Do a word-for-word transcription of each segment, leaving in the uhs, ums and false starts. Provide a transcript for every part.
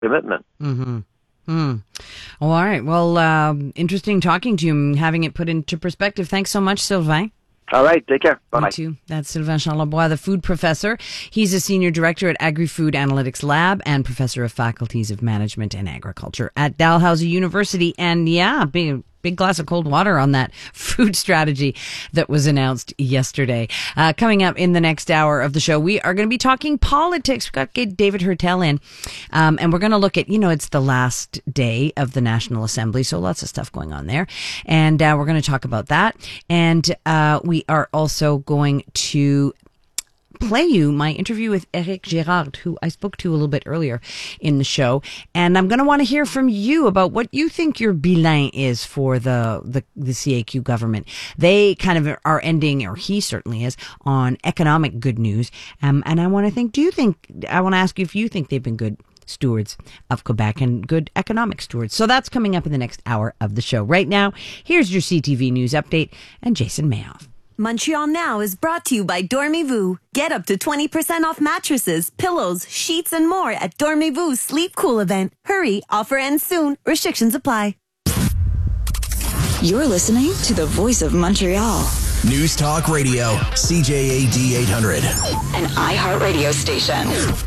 commitment. Mm-hmm. Mm. All right. Well, um, interesting talking to you and having it put into perspective. Thanks so much, Sylvain. All right. Take care. Bye-bye. You too. That's Sylvain Charlebois, the food professor. He's a senior director at Agri-Food Analytics Lab and professor of faculties of management and agriculture at Dalhousie University. And yeah, big, big glass of cold water on that food strategy that was announced yesterday. Uh, coming up in the next hour of the show, we are going to be talking politics. We've got to get David Hertel in. Um, and we're going to look at, you know, it's the last day of the National Assembly, so lots of stuff going on there. And uh, we're going to talk about that. And uh, we are also going to play you my interview with Eric Girard, who I spoke to a little bit earlier in the show. And I'm going to want to hear from you about what you think your bilan is for the, the, the C A Q government. They kind of are ending, or he certainly is, on economic good news. Um, and I want to think, do you think, I want to ask you if you think they've been good stewards of Quebec and good economic stewards. So that's coming up in the next hour of the show. Right now, here's your C T V News update and Jason Mayoff. Montreal Now is brought to you by Dormez-vous. Get up to twenty percent off mattresses, pillows, sheets, and more at Dormez-vous Sleep Cool event. Hurry, offer ends soon. Restrictions apply. You're listening to the Voice of Montreal. News Talk Radio, C J A D eight hundred. An iHeartRadio station.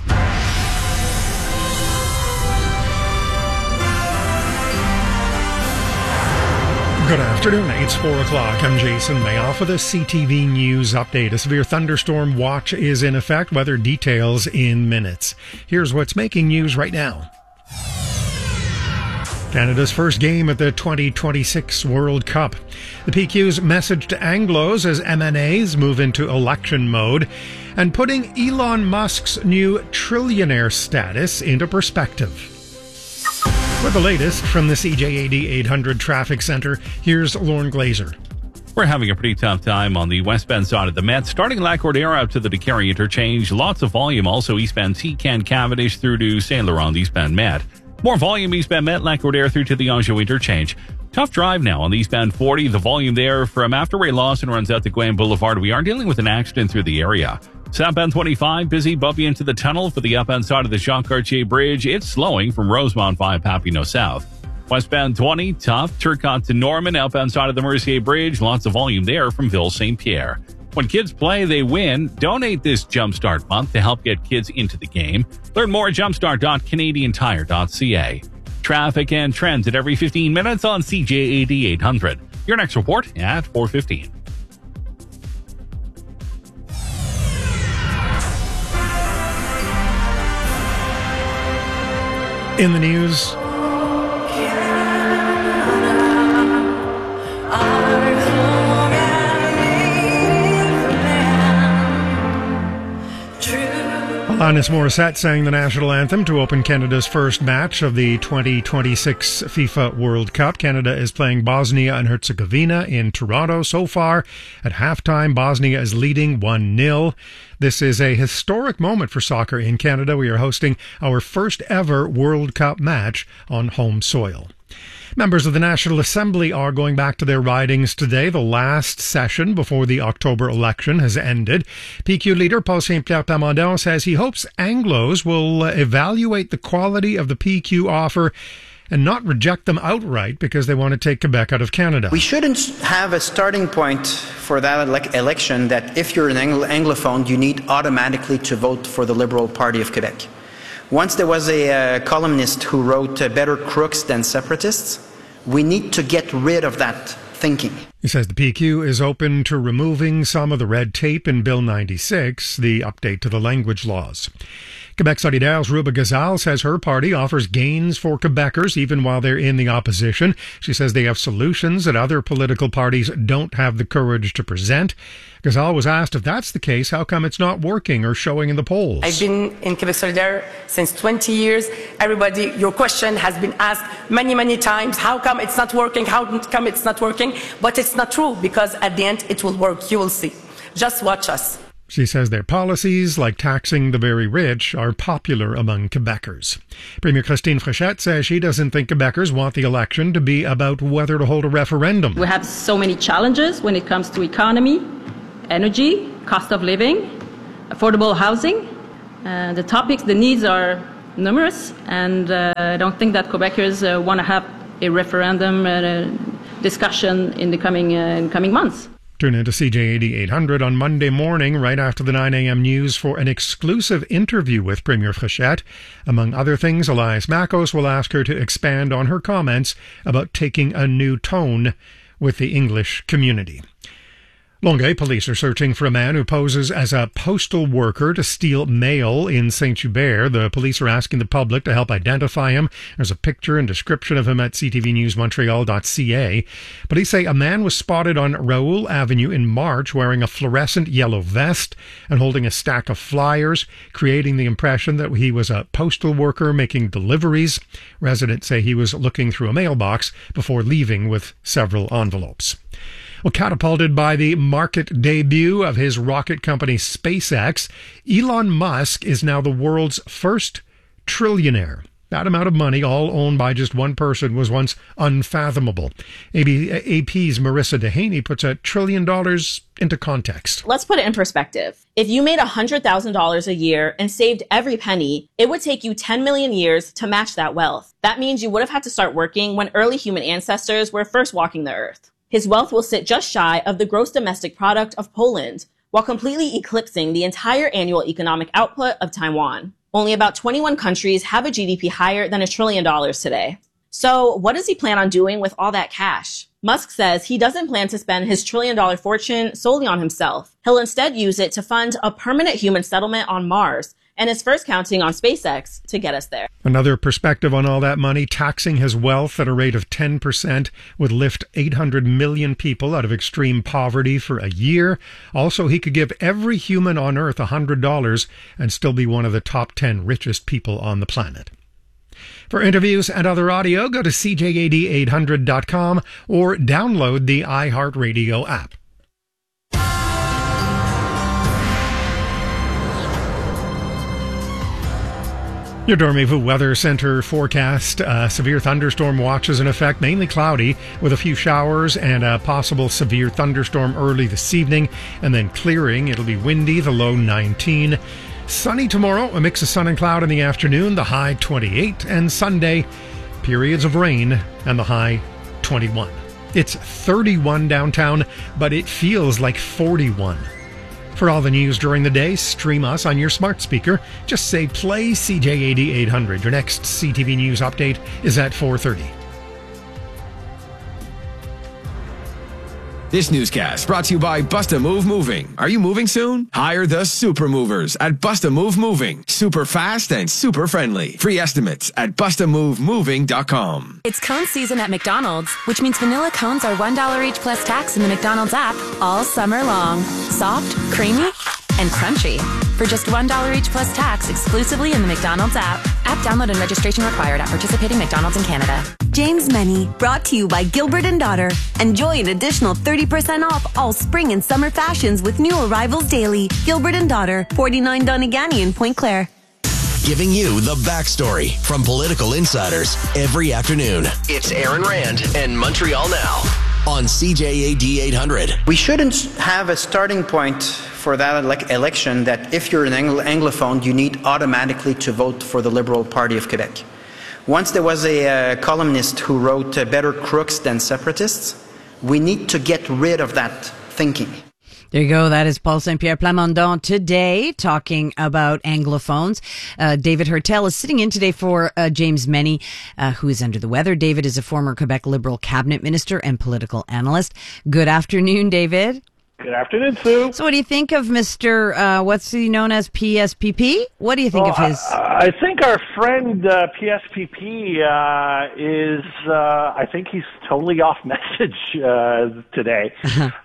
Good afternoon. It's four o'clock. I'm Jason Mayoff with a C T V News update. A severe thunderstorm watch is in effect. Weather details in minutes. Here's what's making news right now. Canada's first game at the twenty twenty-six World Cup. The P Q's message to Anglos as M N As move into election mode, and putting Elon Musk's new trillionaire status into perspective. For the latest from the C J A D eight hundred Traffic Center, here's Lauren Glazer. We're having a pretty tough time on the westbound side of the Met, starting Lac-Cordero out to the DeCarry interchange. Lots of volume, also eastbound T-Can Cavendish through to Saint Laurent, eastbound Met. More volume eastbound Met, Lac-Cordero through to the Anjou interchange. Tough drive now on the eastbound forty. The volume there from after Ray Lawson runs out to Gwen Boulevard. We are dealing with an accident through the area. Southbound twenty-five, busy, bumpy into the tunnel for the upbound side of the Jean-Cartier Bridge. It's slowing from Rosemont via Papineau South. Westbound twenty, tough, Turcotte to Norman, outbound side of the Mercier Bridge. Lots of volume there from Ville Saint Pierre. When kids play, they win. Donate this Jumpstart month to help get kids into the game. Learn more at jumpstart dot canadian tire dot c a. Traffic and trends at every fifteen minutes on C J A D eight hundred. Your next report at four fifteen. In the news, Alanis Morissette sang the national anthem to open Canada's first match of the twenty twenty-six FIFA World Cup. Canada is playing Bosnia and Herzegovina in Toronto. So far, at halftime, Bosnia is leading one nil. This is a historic moment for soccer in Canada. We are hosting our first ever World Cup match on home soil. Members of the National Assembly are going back to their ridings today. The last session before the October election has ended. P Q leader Paul Saint-Pierre Plamondon says he hopes Anglos will evaluate the quality of the P Q offer and not reject them outright because they want to take Quebec out of Canada. We shouldn't have a starting point for that ele- election that if you're an Anglo- Anglophone, you need automatically to vote for the Liberal Party of Quebec. Once there was a uh, columnist who wrote uh, better crooks than separatists. We need to get rid of that thinking. He says the P Q is open to removing some of the red tape in Bill ninety-six, the update to the language laws. Quebec Solidaires' Ruba Gazal says her party offers gains for Quebecers even while they're in the opposition. She says they have solutions that other political parties don't have the courage to present. Gazal was asked if that's the case, how come it's not working or showing in the polls? I've been in Quebec Solidaire since twenty years. Everybody, your question has been asked many, many times. How come it's not working? How come it's not working? But it's not true because at the end it will work. You will see. Just watch us. She says their policies, like taxing the very rich, are popular among Quebecers. Premier Christine Fréchette says she doesn't think Quebecers want the election to be about whether to hold a referendum. We have so many challenges when it comes to economy, energy, cost of living, affordable housing. Uh, the topics, the needs are numerous, and uh, I don't think that Quebecers uh, want to have a referendum uh, discussion in the coming uh, in coming months. Tune into C J A D eight hundred on Monday morning, right after the nine a.m. news, for an exclusive interview with Premier Fréchette. Among other things, Elias Makos will ask her to expand on her comments about taking a new tone with the English community. Longueuil police are searching for a man who poses as a postal worker to steal mail in Saint-Hubert. The police are asking the public to help identify him. There's a picture and description of him at c t v news montreal dot c a. Police say a man was spotted on Raoul Avenue in March wearing a fluorescent yellow vest and holding a stack of flyers, creating the impression that he was a postal worker making deliveries. Residents say he was looking through a mailbox before leaving with several envelopes. Well, catapulted by the market debut of his rocket company SpaceX, Elon Musk is now the world's first trillionaire. That amount of money, all owned by just one person, was once unfathomable. A P's Marissa Dehaney puts a trillion dollars into context. Let's put it in perspective. If you made one hundred thousand dollars a year and saved every penny, it would take you ten million years to match that wealth. That means you would have had to start working when early human ancestors were first walking the earth. His wealth will sit just shy of the gross domestic product of Poland, while completely eclipsing the entire annual economic output of Taiwan. Only about twenty-one countries have a G D P higher than a trillion dollars today. So what does he plan on doing with all that cash? Musk says he doesn't plan to spend his trillion dollar fortune solely on himself. He'll instead use it to fund a permanent human settlement on Mars, and is first counting on SpaceX to get us there. Another perspective on all that money: taxing his wealth at a rate of ten percent would lift eight hundred million people out of extreme poverty for a year. Also, he could give every human on Earth one hundred dollars and still be one of the top ten richest people on the planet. For interviews and other audio, go to c j a d eight hundred dot com or download the iHeartRadio app. Your Dormez-vous Weather Center forecast: uh, severe thunderstorm watches in effect, mainly cloudy with a few showers and a possible severe thunderstorm early this evening, and then clearing. It'll be windy, the low nineteen. Sunny tomorrow, a mix of sun and cloud in the afternoon, the high twenty-eight, and Sunday, periods of rain and the high twenty-one. It's thirty-one downtown, but it feels like forty-one. For all the news during the day, stream us on your smart speaker. Just say play C J A D eight hundred. Your next C T V News update is at four thirty. This newscast brought to you by Busta Move Moving. Are you moving soon? Hire the super movers at Busta Move Moving. Super fast and super friendly. Free estimates at busta move moving dot com. It's cone season at McDonald's, which means vanilla cones are one dollar each plus tax in the McDonald's app all summer long. Soft, creamy, and crunchy. For just one dollar each plus tax exclusively in the McDonald's app. App download and registration required at participating McDonald's in Canada. James Many, brought to you by Gilbert and Daughter. Enjoy an additional thirty percent off all spring and summer fashions with new arrivals daily. Gilbert and Daughter, forty-nine Donegani in Pointe Claire. Giving you the backstory from political insiders every afternoon. It's Aaron Rand and Montreal Now on C J A D eight hundred. We shouldn't have a starting point for that ele- election that if you're an Angl- Anglophone, you need automatically to vote for the Liberal Party of Quebec. Once there was a uh, columnist who wrote uh, better crooks than separatists. We need to get rid of that thinking. There you go. That is Paul Saint-Pierre Plamondon today talking about Anglophones. Uh, David Hertel is sitting in today for uh, James Many, uh, who is under the weather. David is a former Quebec Liberal cabinet minister and political analyst. Good afternoon, David. Good afternoon, Sue. So what do you think of Mister Uh, what's he known as P S P P? What do you think well, of his... I, I think our friend uh, P S P P uh, is, uh, I think he's totally off message uh, today.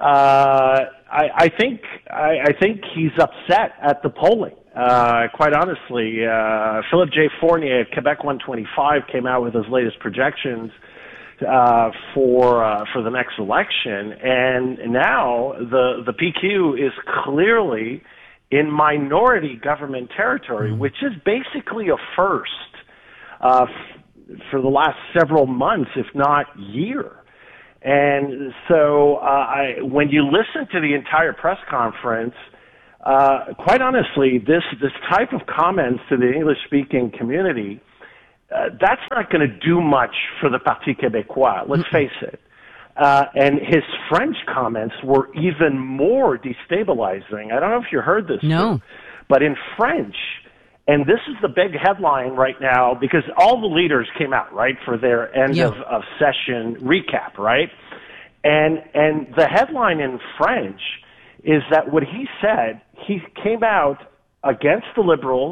uh, I, I think I, I think he's upset at the polling. Uh, quite honestly, uh, Philip J. Fournier at Quebec one twenty-five came out with his latest projections uh, for uh, for the next election, and now the the P Q is clearly in minority government territory, which is basically a first uh, f- for the last several months, if not year. And so uh, I, when you listen to the entire press conference, uh, quite honestly, this, this type of comments to the English-speaking community, uh, that's not going to do much for the Parti Québécois, let's face it. Uh, and his French comments were even more destabilizing. I don't know if you heard this. No. Too, but in French, and this is the big headline right now, because all the leaders came out, right, for their end Yeah. of, of session recap, right? And and the headline in French is that what he said, he came out against the Liberals,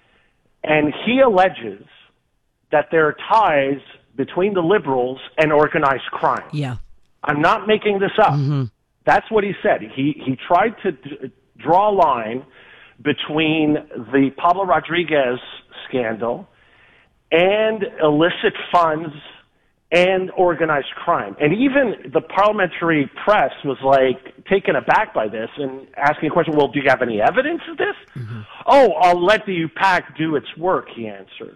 and he alleges that there are ties between the Liberals and organized crime. Yeah. I'm not making this up. Mm-hmm. That's what he said. He he tried to d- draw a line between the Pablo Rodriguez scandal and illicit funds and organized crime. And even the parliamentary press was like taken aback by this and asking a question, well, do you have any evidence of this? Mm-hmm. Oh, I'll let the U PAC do its work, he answered.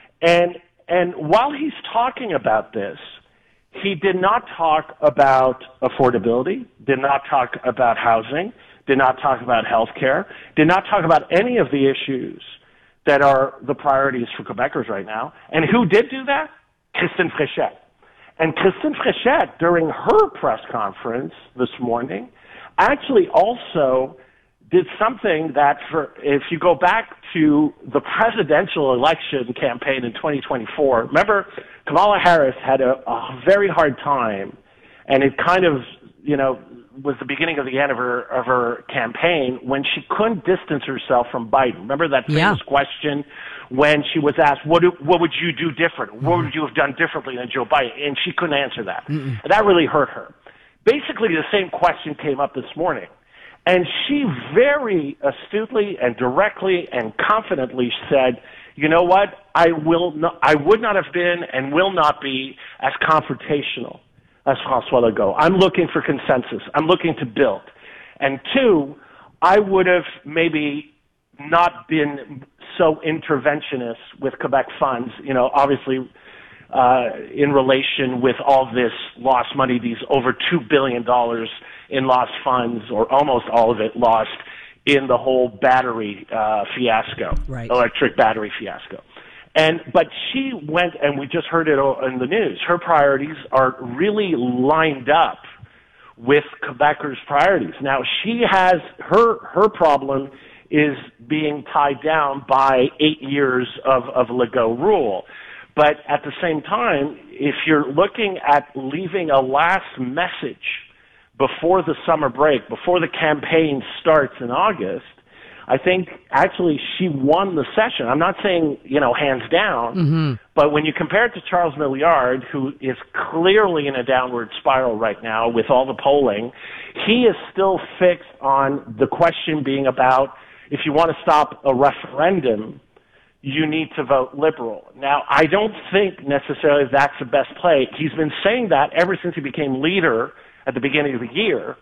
And and while he's talking about this, he did not talk about affordability, did not talk about housing, did not talk about health care, did not talk about any of the issues that are the priorities for Quebecers right now. And who did do that? Christine Fréchette. And Christine Fréchette, during her press conference this morning, actually also did something that, for if you go back to the presidential election campaign in twenty twenty-four, remember Kamala Harris had a, a very hard time, and it kind of, you know, was the beginning of the end of her of her campaign when she couldn't distance herself from Biden. Remember that famous Yeah. question when she was asked, "What do, what would you do different? What would you have done differently than Joe Biden?" And she couldn't answer that. Mm-mm. And that really hurt her. Basically, the same question came up this morning. And she very astutely and directly and confidently said, you know what, I will not, I would not have been and will not be as confrontational as François Legault. I'm looking for consensus. I'm looking to build. And two, I would have maybe not been so interventionist with Quebec funds, you know, obviously uh, in relation with all this lost money, these over two billion dollars in lost funds, or almost all of it lost in the whole battery uh, fiasco, right. electric battery fiasco. And but she went, and we just heard it in the news, her priorities are really lined up with Quebecers' priorities. Now, she has, her her problem is being tied down by eight years of, of Legault rule. But at the same time, if you're looking at leaving a last message before the summer break, before the campaign starts in August, I think actually she won the session. I'm not saying, you know, hands down, mm-hmm. but when you compare it to Charles Milliard, who is clearly in a downward spiral right now with all the polling, he is still fixed on the question being about, if you want to stop a referendum, you need to vote Liberal. Now, I don't think necessarily that's the best play. He's been saying that ever since he became leader at the beginning of the year.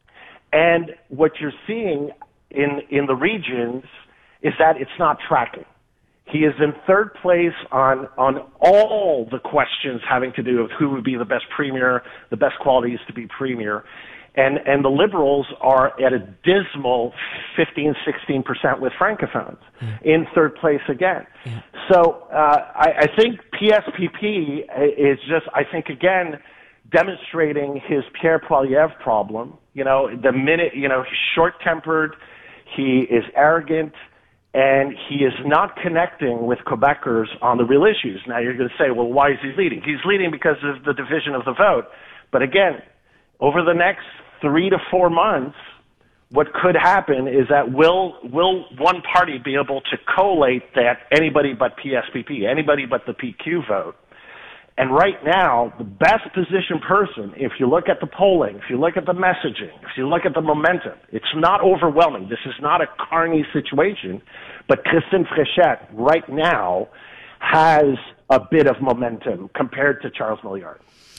And what you're seeing in in the regions is that it's not tracking. He is in third place on on all the questions having to do with who would be the best premier, the best qualities to be premier. And and the Liberals are at a dismal fifteen, sixteen percent with Francophones, mm. in third place again. Yeah. So uh, I, I think P S P P is just, I think, again, demonstrating his Pierre Poilievre problem. You know, the minute, you know, he's short-tempered, he is arrogant, and he is not connecting with Quebecers on the real issues. Now, you're going to say, well, why is he leading? He's leading because of the division of the vote. But again, over the next three to four months, what could happen is that will will one party be able to collate that anybody but P S P P, anybody but the P Q vote? And right now, the best positioned person, if you look at the polling, if you look at the messaging, if you look at the momentum, it's not overwhelming. This is not a Carney situation, but Christine Fréchette right now has a bit of momentum compared to Charles Milliard.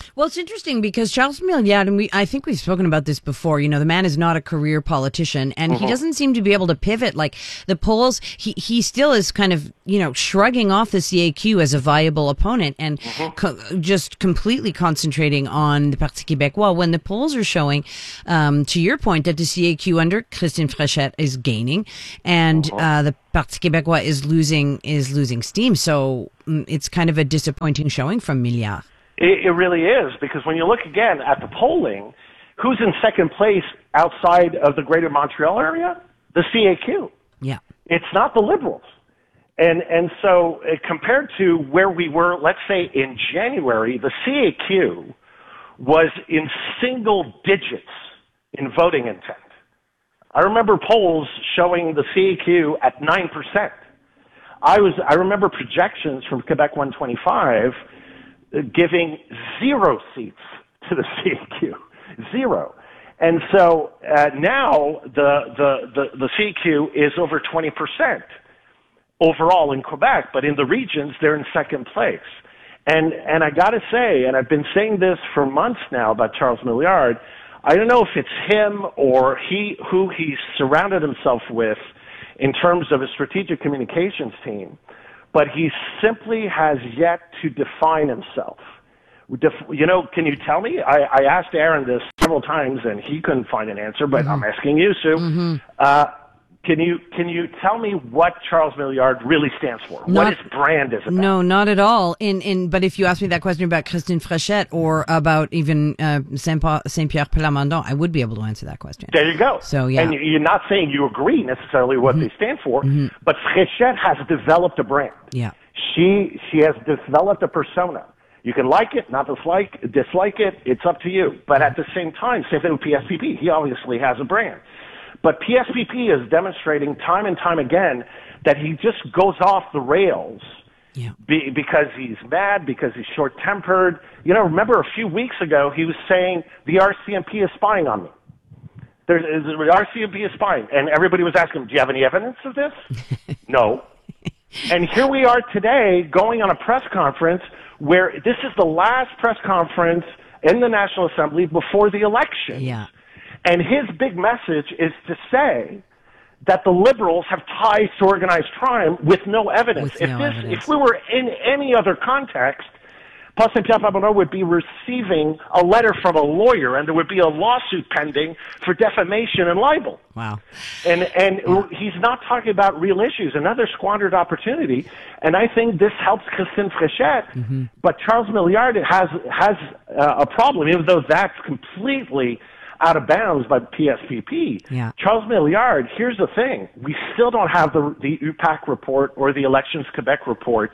Well, it's interesting because Charles Milliard, and we, I think we've spoken about this before, you know, the man is not a career politician and Mm-hmm. he doesn't seem to be able to pivot. Like the polls, he, he still is kind of, you know, shrugging off the C A Q as a viable opponent and Mm-hmm. co- just completely concentrating on the Parti Québécois when the polls are showing, um, to your point, that the C A Q under Christine Fréchette is gaining and Mm-hmm. uh, the Parti Québécois is losing, is losing steam. So mm, it's kind of a disappointing showing from Milliard. It, it really is, because when you look again at the polling, who's in second place outside of the greater Montreal area? The C A Q. Yeah. It's not the Liberals. And and so uh, compared to where we were, let's say in January, the C A Q was in single digits in voting intent. I remember polls showing the C A Q at nine percent. I was I remember projections from Quebec one twenty-five giving zero seats to the C A Q, zero. And so uh, now the, the, the, the C A Q is over twenty percent overall in Quebec, but in the regions, they're in second place. And, and I got to say, and I've been saying this for months now about Charles Milliard, I don't know if it's him or he who he's surrounded himself with in terms of a strategic communications team, but he simply has yet to define himself. You know, can you tell me? I, I asked Aaron this several times, and he couldn't find an answer, but mm-hmm. I'm asking you, Sue. Mm-hmm. Uh, can you can you tell me what Charles Milliard really stands for? Not, what his brand is about? No, not at all. In in but if you ask me that question about Christine Fréchette or about even uh, Saint-Pierre Plamondon, I would be able to answer that question. There you go. So yeah, and you're not saying you agree necessarily what mm-hmm. they stand for, mm-hmm. but Fréchette has developed a brand. Yeah, she she has developed a persona. You can like it, not dislike, dislike it. It's up to you. But at the same time, same thing with P S P P. He obviously has a brand. But P S P P is demonstrating time and time again that he just goes off the rails yeah. be, because he's mad, because he's short-tempered. You know, remember a few weeks ago he was saying the R C M P is spying on me. There's, the R C M P is spying. And everybody was asking him, do you have any evidence of this? No. And here we are today going on a press conference where this is the last press conference in the National Assembly before the election. Yeah. And his big message is to say that the Liberals have ties to organized crime with no evidence. With if no this, evidence. if we were in any other context, Paul Saint-Pierre Plamondon would be receiving a letter from a lawyer, and there would be a lawsuit pending for defamation and libel. Wow. And and yeah. he's not talking about real issues, another squandered opportunity. And I think this helps Christine Fréchette, mm-hmm. but Charles Milliard has has uh, a problem, even though that's completely out of bounds by P S P P. Yeah. Charles Milliard, here's the thing. We still don't have the, the U PAC report or the Elections Quebec report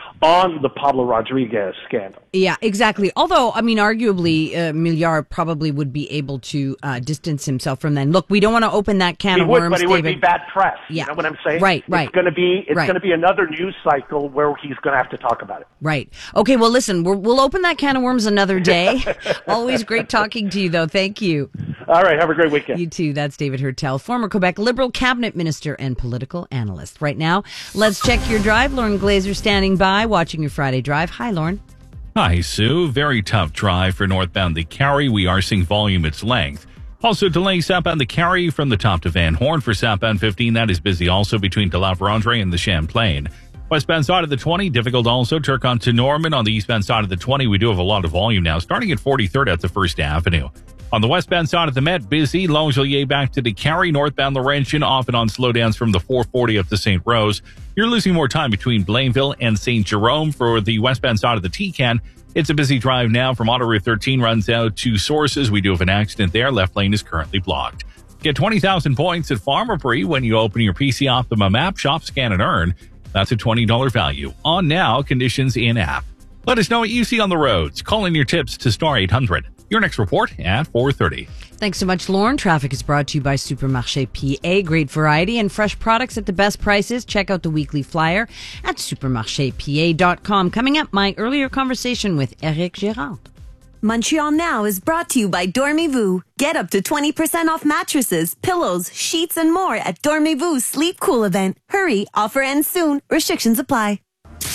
on the Pablo Rodriguez scandal. Yeah, exactly. Although, I mean, arguably, uh, Milliard probably would be able to uh, distance himself from then. Look, we don't want to open that can he of would, worms, but it David. would be bad press. Yeah. You know what I'm saying? Right, right. It's going to be it's right. going to be another news cycle where he's going to have to talk about it. Right. Okay. Well, listen, we're, we'll open that can of worms another day. Always great talking to you, though. Thank you. All right. Have a great weekend. You too. That's David Hertel, former Quebec Liberal cabinet minister and political analyst. Right now, let's check your drive. Lauren Glazer standing by, watching your Friday drive. Hi, Lauren. Hi, Sue. Very tough drive for northbound the Carry. We are seeing volume its length. Also delaying southbound the Carry from the top to Van Horn for southbound fifteen. That is busy also between De La Vérendrye and the Champlain. Westbound side of the twenty, difficult also. Turcotte to Norman. On the eastbound side of the twenty, we do have a lot of volume now, starting at forty-third at the First Avenue. On the westbound side of the Met, busy. Longueuil back to the Carry, northbound Laurentian, off and on slowdowns from the four forty up to Saint Rose. You're losing more time between Blainville and Saint Jerome. For the westbound side of the T C A N, it's a busy drive now from Auto Route thirteen runs out to Sources. We do have an accident there. Left lane is currently blocked. Get twenty thousand points at Pharmaprix when you open your P C Optimum app, shop, scan, and earn. That's a twenty dollars value. On now, conditions in app. Let us know what you see on the roads. Call in your tips to star eight hundred. Your next report at four thirty. Thanks so much, Lauren. Traffic is brought to you by Supermarché P A. Great variety and fresh products at the best prices. Check out the weekly flyer at supermarché p a dot com. Coming up, my earlier conversation with Eric Gérard. Montreal Now is brought to you by Dormez-vous. Get up to twenty percent off mattresses, pillows, sheets, and more at Dormez-vous Sleep Cool event. Hurry, offer ends soon. Restrictions apply.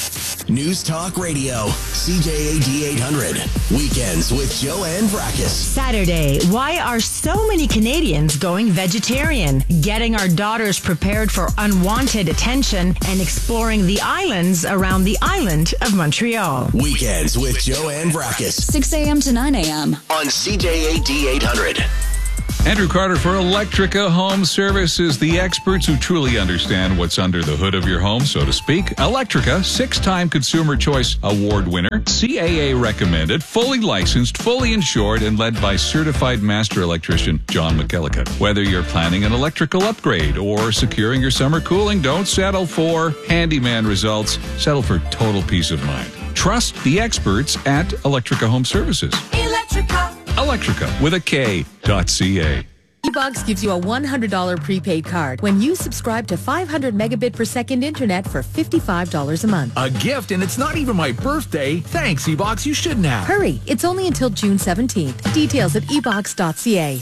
News Talk Radio, C J A D eight hundred. Weekends with Joanne Vracus. Saturday, why are so many Canadians going vegetarian? Getting our daughters prepared for unwanted attention and exploring the islands around the island of Montreal. Weekends with Joanne Vracus. six a.m. to nine a.m. on C J A D eight hundred. Andrew Carter for Electrica Home Services, the experts who truly understand what's under the hood of your home, so to speak. Electrica, six-time Consumer Choice Award winner, C A A recommended, fully licensed, fully insured, and led by certified master electrician John McKellicut. Whether you're planning an electrical upgrade or securing your summer cooling, don't settle for handyman results. Settle for total peace of mind. Trust the experts at Electrica Home Services. Electrica. Electrica with a K dot C A. eBox gives you a one hundred dollars prepaid card when you subscribe to five hundred megabit per second internet for fifty-five dollars a month. A gift, and it's not even my birthday. Thanks, eBox. You shouldn't have. Hurry. It's only until June seventeenth. Details at e box dot c a.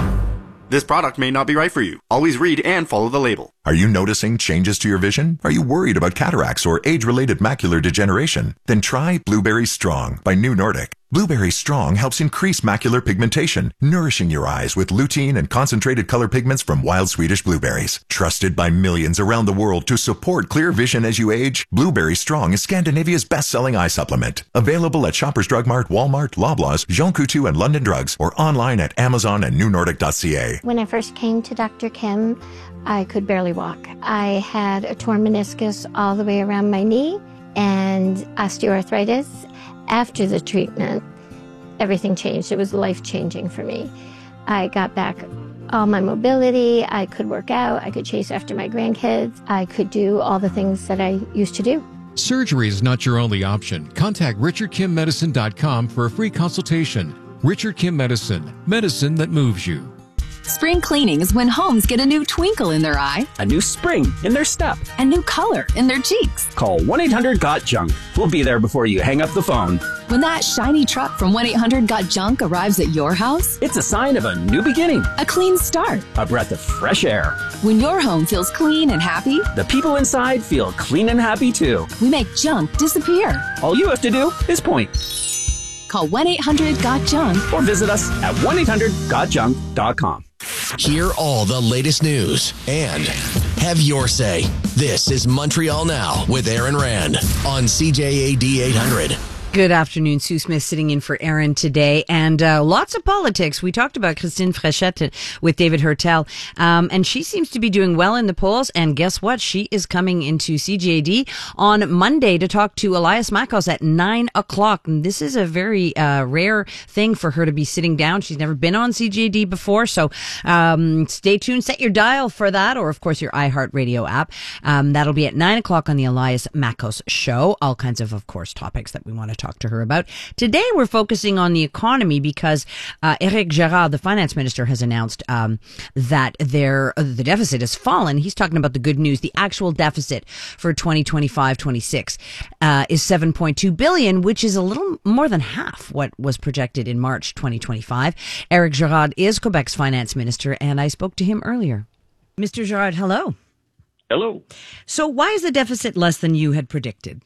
This product may not be right for you. Always read and follow the label. Are you noticing changes to your vision? Are you worried about cataracts or age-related macular degeneration? Then try Blueberry Strong by New Nordic. Blueberry Strong helps increase macular pigmentation, nourishing your eyes with lutein and concentrated color pigments from wild Swedish blueberries. Trusted by millions around the world to support clear vision as you age, Blueberry Strong is Scandinavia's best-selling eye supplement. Available at Shoppers Drug Mart, Walmart, Loblaws, Jean Coutu, and London Drugs, or online at Amazon and new nordic dot c a. When I first came to Doctor Kim, I could barely walk. I had a torn meniscus all the way around my knee and osteoarthritis. After the treatment, everything changed. It was life-changing for me. I got back all my mobility. I could work out. I could chase after my grandkids. I could do all the things that I used to do. Surgery is not your only option. Contact richard kim medicine dot com for a free consultation. Richard Kim Medicine, medicine that moves you. Spring cleaning is when homes get a new twinkle in their eye, a new spring in their step, a new color in their cheeks. Call one eight hundred got junk. We'll be there before you hang up the phone. When that shiny truck from one eight hundred got junk arrives at your house, it's a sign of a new beginning, a clean start, a breath of fresh air. When your home feels clean and happy, the people inside feel clean and happy too. We make junk disappear. All you have to do is point. Call one eight hundred got junk or visit us at one eight hundred got junk dot com. Hear all the latest news and have your say. This is Montreal Now with Aaron Rand on C J A D eight hundred. Good afternoon. Sue Smith sitting in for Aaron today. And uh, lots of politics. We talked about Christine Fréchette with David Hertel. Um, and she seems to be doing well in the polls. And guess what? She is coming into C J A D on Monday to talk to Elias Makos at nine o'clock. And this is a very uh, rare thing for her to be sitting down. She's never been on C J A D before. So um, stay tuned. Set your dial for that. Or, of course, your iHeartRadio app. Um, that'll be at nine o'clock on the Elias Makos show. All kinds of, of course, topics that we want to talk to her about. Today, we're focusing on the economy because uh, Éric Girard, the finance minister, has announced um, that their uh, the deficit has fallen. He's talking about the good news. The actual deficit for twenty twenty-five twenty-six uh, is seven point two billion dollars, which is a little more than half what was projected in March twenty twenty-five. Éric Girard is Quebec's finance minister, and I spoke to him earlier. Mister Girard, hello. Hello. So why is the deficit less than you had predicted?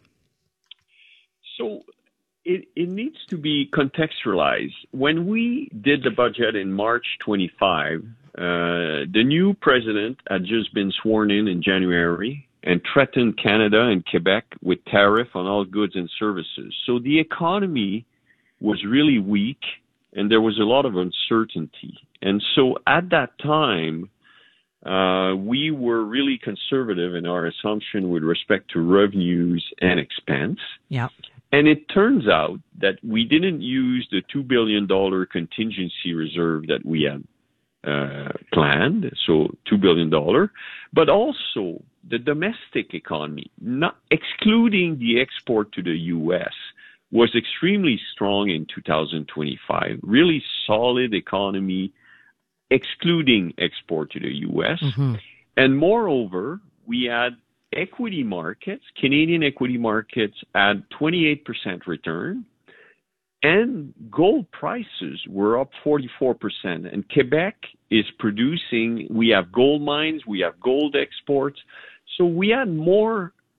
So it, it needs to be contextualized. When we did the budget in March twenty-five, uh, the new president had just been sworn in in January and threatened Canada and Quebec with tariff on all goods and services. So the economy was really weak and there was a lot of uncertainty. And so at that time, uh, we were really conservative in our assumption with respect to revenues and expense. Yeah. And it turns out that we didn't use the two billion dollars contingency reserve that we had uh, planned, so two billion dollars, but also the domestic economy, not excluding the export to the U S, was extremely strong in two thousand twenty-five, really solid economy, excluding export to the U S. Mm-hmm. And moreover, we had equity markets, Canadian equity markets at twenty-eight percent return, and gold prices were up forty-four percent. And Quebec is producing, we have gold mines, we have gold exports. So we had more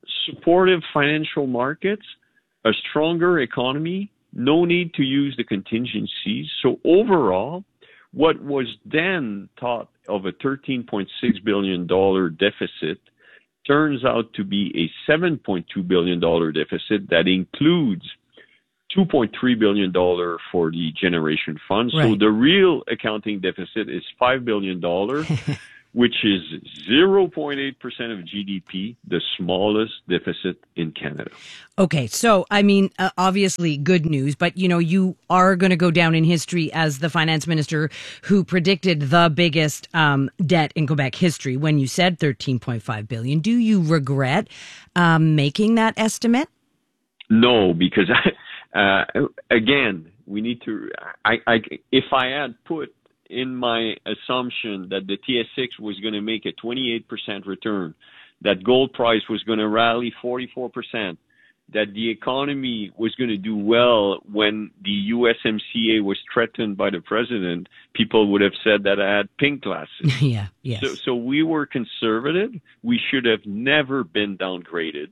supportive financial markets, a stronger economy, no need to use the contingencies. So overall, what was then thought of a thirteen point six billion dollars deficit turns out to be a seven point two billion dollars deficit that includes two point three billion dollars for the generation fund. Right. So the real accounting deficit is five billion dollars, which is zero point eight percent of G D P, the smallest deficit in Canada. Okay, so, I mean, uh, obviously good news, but, you know, you are going to go down in history as the finance minister who predicted the biggest um, debt in Quebec history when you said thirteen point five billion dollars. Do you regret um, making that estimate? No, because, uh, again, we need to, I, I, if I had put in my assumption that the T S six was going to make a twenty-eight percent return, that gold price was going to rally forty-four percent, that the economy was going to do well when the U S M C A was threatened by the president, people would have said that I had pink glasses. yeah, yes. So, so we were conservative. We should have never been downgraded.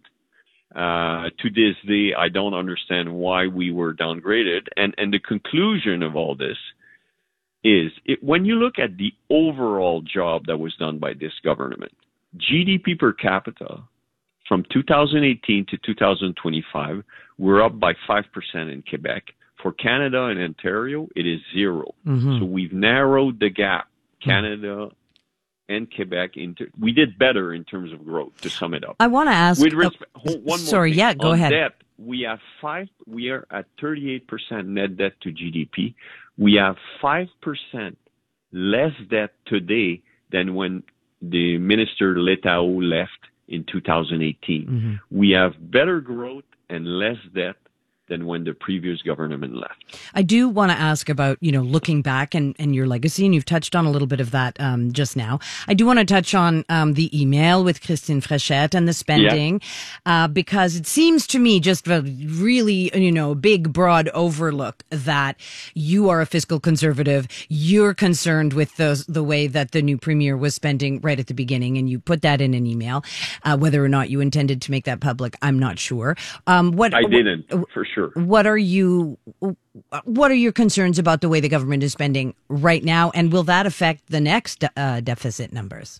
Uh, to this day, I don't understand why we were downgraded. And, and the conclusion of all this is it, when you look at the overall job that was done by this government, G D P per capita from two thousand eighteen to two thousand twenty-five, we're up by five percent in Quebec. For Canada and Ontario, it is zero. Mm-hmm. So we've narrowed the gap, Canada and Quebec. Into, we did better in terms of growth, to sum it up. I want to ask... With resp- uh, one more sorry, thing. yeah, go On ahead. Debt, we have five. We are at thirty-eight percent net debt to G D P. We have five percent less debt today than when the Minister Letao left in two thousand eighteen. Mm-hmm. We have better growth and less debt than when the previous government left. I do want to ask about, you know, looking back and, and your legacy, and you've touched on a little bit of that um, just now. I do want to touch on um, the email with Christine Fréchette and the spending, yeah. uh, because it seems to me just a really, you know, big, broad overlook that you are a fiscal conservative. You're concerned with those, the way that the new premier was spending right at the beginning, and you put that in an email. Uh, whether or not you intended to make that public, I'm not sure. Um, what I didn't, what, for sure. Sure. What are you? What are your concerns about the way the government is spending right now, and will that affect the next uh, deficit numbers?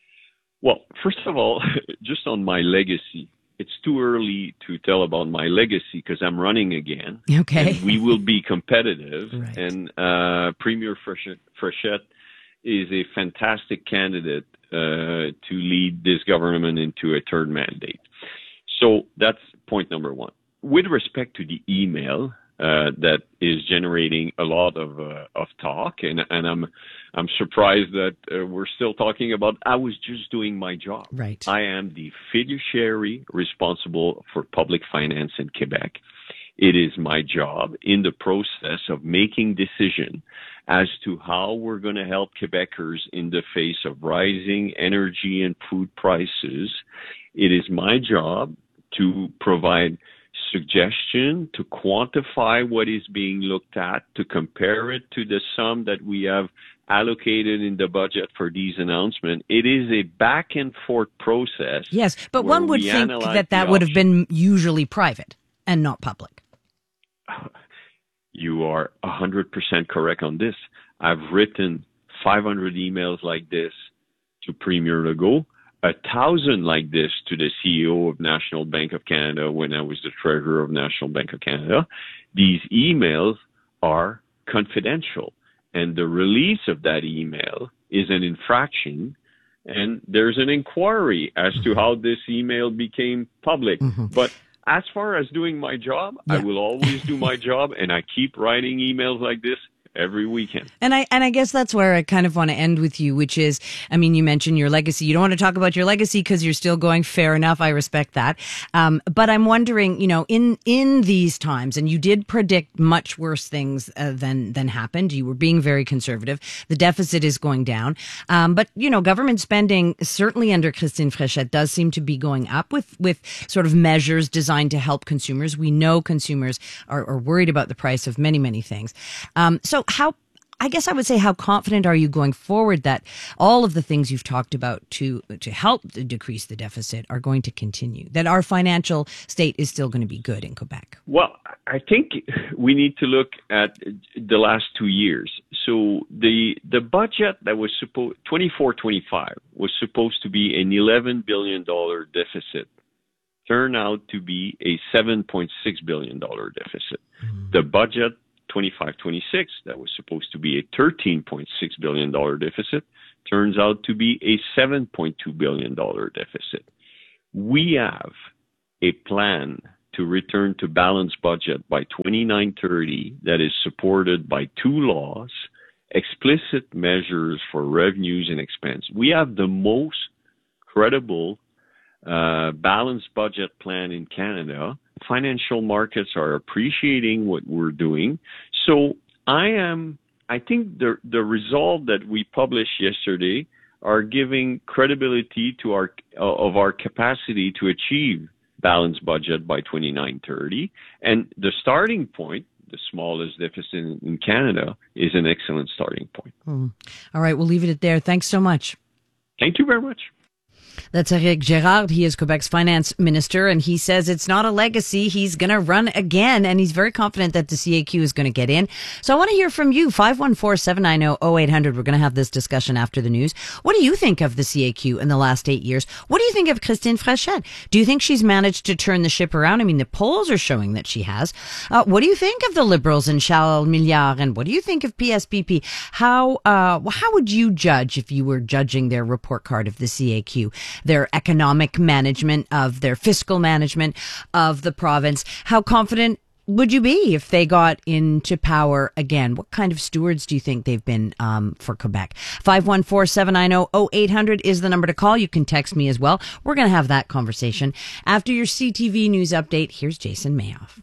Well, first of all, just on my legacy, it's too early to tell about my legacy because I'm running again. Okay, and we will be competitive, right. and uh, Premier Fréchette, Fréchette is a fantastic candidate uh, to lead this government into a third mandate. So that's point number one. With respect to the email uh, that is generating a lot of uh, of talk, and and I'm I'm surprised that uh, we're still talking about. I was just doing my job. Right. I am the fiduciary responsible for public finance in Quebec. It is my job in the process of making decision as to how we're going to help Quebecers in the face of rising energy and food prices. It is my job to provide suggestion, to quantify what is being looked at, to compare it to the sum that we have allocated in the budget for these announcements. It is a back and forth process. Yes, but one would think that that would have been usually private and not public. You are one hundred percent correct on this. I've written five hundred emails like this to Premier Legault, a thousand like this to the C E O of National Bank of Canada when I was the treasurer of National Bank of Canada. These emails are confidential, and the release of that email is an infraction, and there's an inquiry as to how this email became public. Mm-hmm. But as far as doing my job, yeah. I will always do my job, and I keep writing emails like this every weekend. And I and I guess that's where I kind of want to end with you, which is, I mean, you mentioned your legacy. You don't want to talk about your legacy because you're still going. Fair enough. I respect that. Um, but I'm wondering, you know, in in these times, and you did predict much worse things uh, than than happened. You were being very conservative. The deficit is going down. Um, but, you know, government spending, certainly under Christine Fréchette, does seem to be going up with, with sort of measures designed to help consumers. We know consumers are, are worried about the price of many, many things. Um, so how I guess I would say, how confident are you going forward that all of the things you've talked about to to help decrease the deficit are going to continue, that our financial state is still going to be good in Quebec? Well, I think we need to look at the last two years. So the the budget that was supposed twenty-four twenty-five was supposed to be an eleven billion dollars deficit, turned out to be a seven point six billion dollars deficit. Mm-hmm. The budget twenty-five twenty-six that was supposed to be a thirteen point six billion dollars deficit turns out to be a seven point two billion dollars deficit. We have a plan to return to balanced budget by twenty-nine thirty that is supported by two laws, explicit measures for revenues and expense. We have the most credible uh, balanced budget plan in Canada. Financial markets are appreciating what we're doing. So I am, I think the the result that we published yesterday are giving credibility to our of our capacity to achieve balanced budget by twenty-nine thirty. And the starting point, the smallest deficit in, in Canada, is an excellent starting point. Mm. All right, we'll leave it there. Thanks so much. Thank you very much. That's Eric Girard. He is Quebec's finance minister, and he says it's not a legacy. He's going to run again, and he's very confident that the C A Q is going to get in. So I want to hear from you. five one four, seven nine zero, zero eight hundred. We're going to have this discussion after the news. What do you think of the C A Q in the last eight years? What do you think of Christine Frechette? Do you think she's managed to turn the ship around? I mean, the polls are showing that she has. Uh, what do you think of the Liberals and Charles Milliard? And what do you think of P S P P? How, uh, how would you judge if you were judging their report card of the C A Q? Their economic management, of their fiscal management of the province. How confident would you be if they got into power again? What kind of stewards do you think they've been um, for Quebec? five one four, seven nine zero, zero eight hundred is the number to call. You can text me as well. We're going to have that conversation after your C T V news update. Here's Jason Mayoff.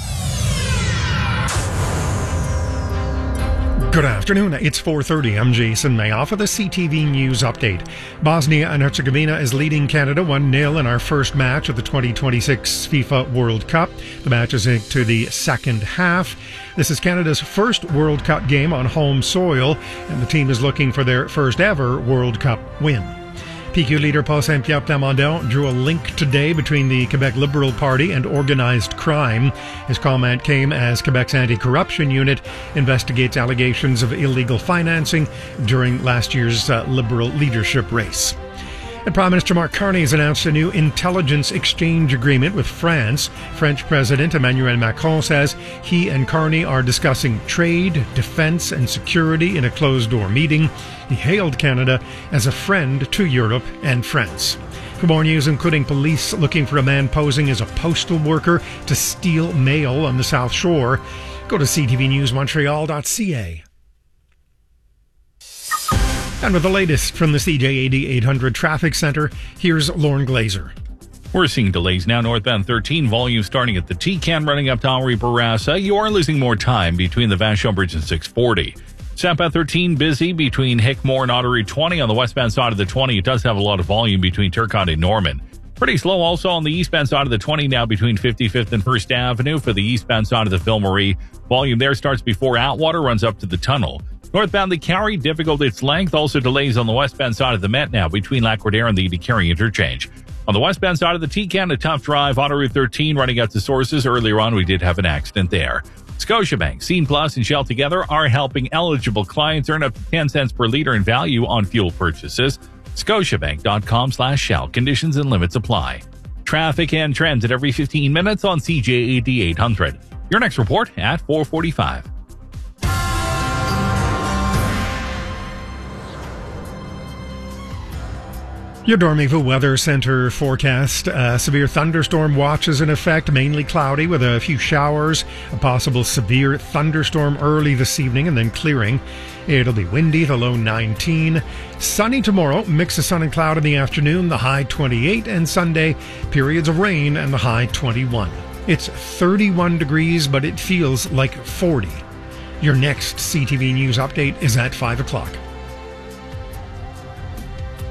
Good afternoon. It's four thirty. I'm Jason Mayoff with the C T V News Update. Bosnia and Herzegovina is leading Canada one nil in our first match of the twenty twenty-six FIFA World Cup. The match is into the second half. This is Canada's first World Cup game on home soil, and the team is looking for their first ever World Cup win. P Q leader Paul Saint-Pierre Plamondon drew a link today between the Quebec Liberal Party and organized crime. His comment came as Quebec's anti-corruption unit investigates allegations of illegal financing during last year's uh, Liberal leadership race. And Prime Minister Mark Carney has announced a new intelligence exchange agreement with France. French President Emmanuel Macron says he and Carney are discussing trade, defense, and security in a closed-door meeting. He hailed Canada as a friend to Europe and France. For more news, including police looking for a man posing as a postal worker to steal mail on the South Shore, go to c t v news montreal dot c a. And with the latest from the C J A D eight hundred Traffic Center, here's Lauren Glazer. We're seeing delays now northbound thirteen, volume starting at the T-Can, running up to Henri Bourassa. You are losing more time between the Vachon Bridge and six forty. Southbound thirteen, busy between Hickmore and Ottery twenty. On the westbound side of the twenty, it does have a lot of volume between Turcotte and Norman. Pretty slow also on the eastbound side of the twenty now between fifty-fifth and First Avenue. For the eastbound side of the Ville-Marie, volume there starts before Atwater, runs up to the tunnel. Northbound the Carry, difficult its length. Also delays on the westbound side of the Met now between Lac-Roudère and the Carry interchange. On the westbound side of the T-Can, a tough drive. Autoroute thirteen running out to Sources. Earlier on, we did have an accident there. Scotiabank, Scene Plus, and Shell together are helping eligible clients earn up to ten cents per liter in value on fuel purchases. Scotiabank.com slash Shell. Conditions and limits apply. Traffic and trends at every fifteen minutes on C J A D eight hundred. Your next report at four forty-five. Your Dormez-vous Weather Center forecast. Uh, severe thunderstorm watch is in effect, mainly cloudy with a few showers. A possible severe thunderstorm early this evening and then clearing. It'll be windy, the low nineteen. Sunny tomorrow, mix of sun and cloud in the afternoon, the high twenty-eight. And Sunday, periods of rain and the high twenty-one. It's thirty-one degrees, but it feels like forty. Your next C T V News update is at five o'clock.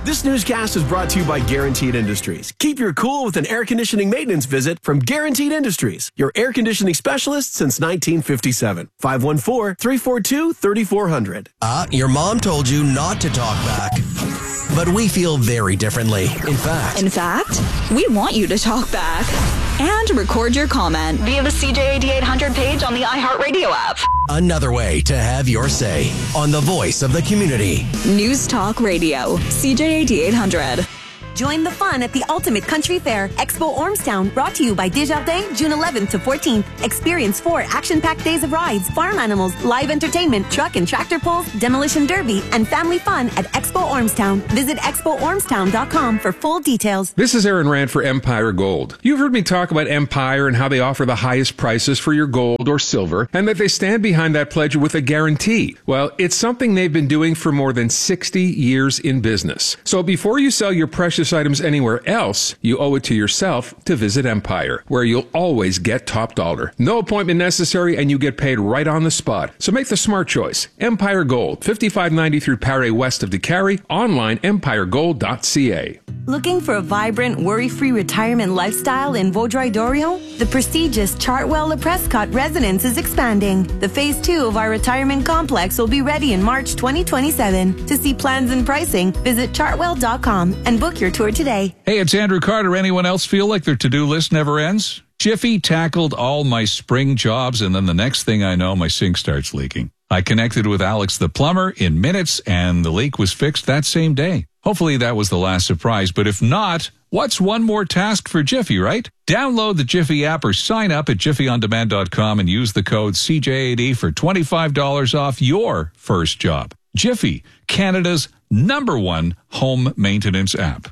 This newscast is brought to you by Guaranteed Industries. Keep your cool with an air conditioning maintenance visit from Guaranteed Industries, your air conditioning specialist since nineteen fifty-seven. five one four, three four two, three four zero zero. Uh, your mom told you not to talk back. But we feel very differently. In fact... In fact, we want you to talk back and record your comment via the C J A D eight hundred page on the iHeartRadio app. Another way to have your say on the voice of the community. News Talk Radio, C J A D eight hundred. Join the fun at the Ultimate Country Fair, Expo Ormstown, brought to you by Desjardins, June eleventh to fourteenth. Experience four action-packed days of rides, farm animals, live entertainment, truck and tractor pulls, demolition derby, and family fun at Expo Ormstown. Visit expo ormstown dot com for full details. This is Aaron Rand for Empire Gold. You've heard me talk about Empire and how they offer the highest prices for your gold or silver, and that they stand behind that pledge with a guarantee. Well, it's something they've been doing for more than sixty years in business. So before you sell your precious items anywhere else, you owe it to yourself to visit Empire, where you'll always get top dollar. No appointment necessary, and you get paid right on the spot. So make the smart choice. Empire Gold, fifty-five ninety-three Paré west of DeCarry, online empire gold dot c a. Looking for a vibrant, worry-free retirement lifestyle in Vaudreuil-Dorion? The prestigious Chartwell-Le Prescott residence is expanding. The phase two of our retirement complex will be ready in March twenty twenty-seven. To see plans and pricing, visit chartwell dot com and book your tour today. Hey, it's Andrew Carter. Anyone else feel like their to-do list never ends? Jiffy tackled all my spring jobs, and then the next thing I know, my sink starts leaking. I connected with Alex the plumber in minutes, and the leak was fixed that same day. Hopefully that was the last surprise, but if not, what's one more task for Jiffy, right? Download the Jiffy app or sign up at jiffy on demand dot com and use the code C J A D for twenty-five dollars off your first job. Jiffy, Canada's number one home maintenance app.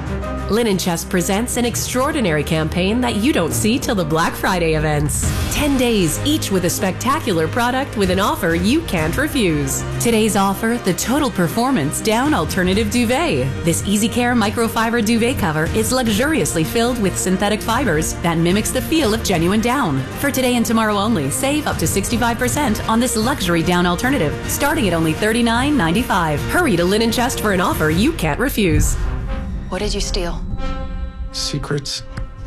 Linen Chest presents an extraordinary campaign that you don't see till the Black Friday events. Ten days, each with a spectacular product with an offer you can't refuse. Today's offer, the Total Performance Down Alternative Duvet. This Easy Care microfiber duvet cover is luxuriously filled with synthetic fibers that mimics the feel of genuine down. For today and tomorrow only, save up to sixty-five percent on this luxury down alternative, starting at only thirty-nine ninety-five. Hurry to Linen Chest for an offer you can't refuse. What did you steal? Secrets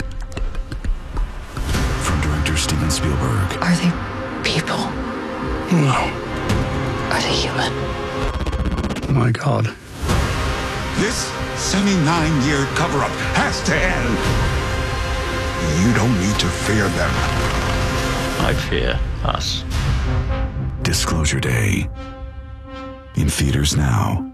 from director Steven Spielberg. Are they people? No. Are they human? Oh my God. This seventy-nine year cover-up has to end. You don't need to fear them. I fear us. Disclosure Day. In theaters now.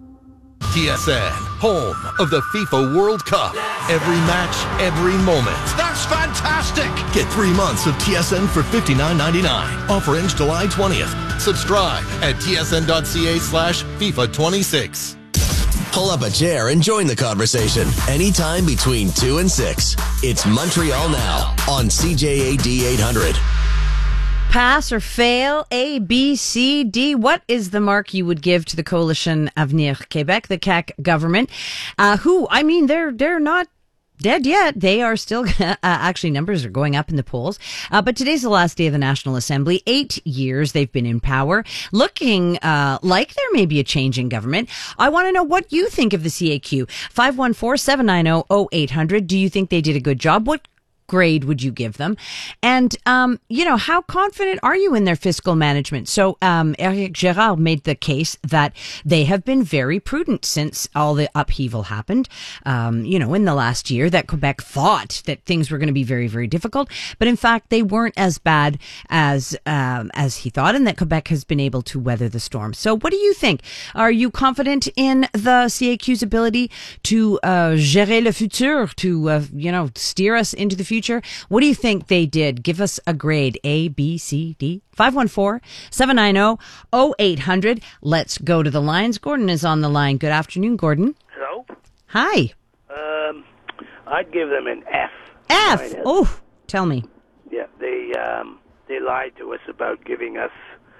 T S N, home of the FIFA World Cup. Every match, every moment. That's fantastic! Get three months of T S N for fifty-nine ninety-nine. Offer ends July twentieth. Subscribe at tsn.ca slash FIFA 26. Pull up a chair and join the conversation anytime between two and six. It's Montreal Now on C J A D eight hundred. Pass or fail, A, B, C, D. What is the mark you would give to the Coalition Avenir Québec, the C A Q government, uh, who, I mean, they're they're not dead yet. They are still, uh, actually, numbers are going up in the polls. Uh, but today's the last day of the National Assembly. Eight years they've been in power, looking uh, like there may be a change in government. I want to know what you think of the C A Q. five one four, seven nine zero, zero eight hundred. Do you think they did a good job? What grade would you give them? And, um, you know, how confident are you in their fiscal management? So, um, Eric Gérard made the case that they have been very prudent since all the upheaval happened, um, you know, in the last year, that Quebec thought that things were going to be very, very difficult. But in fact, they weren't as bad as, um, as he thought, and that Quebec has been able to weather the storm. So what do you think? Are you confident in the C A Q's ability to, uh, gérer le futur, to, uh, you know, steer us into the future? What do you think they did? Give us a grade, A, B, C, D. five one four, seven nine zero, zero eight hundred. Let's go to the lines. Gordon is on the line. Good afternoon, Gordon. Hello. Hi. Um, I'd give them an F. F. Minus. Oh, tell me. Yeah, they um, they lied to us about giving us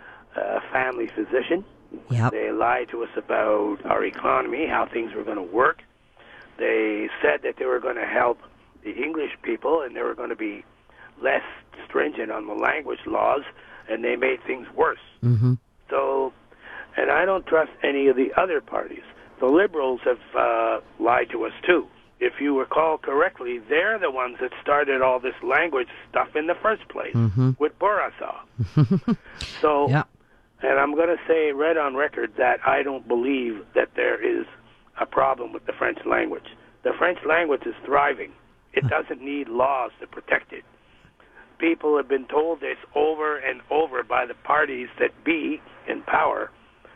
a family physician. Yep. They lied to us about our economy, how things were going to work. They said that they were going to help the English people, and they were going to be less stringent on the language laws, and they made things worse. Mm-hmm. So, and I don't trust any of the other parties. the Liberals have uh, lied to us too. If you recall correctly, they're the ones that started all this language stuff in the first place Mm-hmm. with Bourassa. So, yeah. and I'm going to say right on record that I don't believe that there is a problem with the French language. The French language is thriving. It doesn't need laws to protect it. People have been told this over and over by the parties that be in power.